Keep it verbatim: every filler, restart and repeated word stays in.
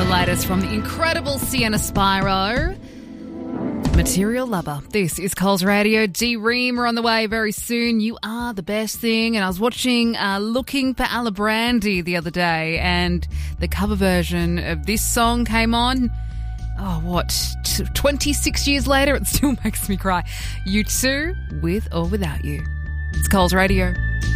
latest from the incredible Sienna Spyro. Material Lover. This is Coles Radio. D-Ream are on the way very soon. You are the best thing. And I was watching uh, Looking for Alabrandy the other day, and the cover version of this song came on. Oh, what? twenty-six years later, it still makes me cry. U two, with or without you. It's Coles Radio.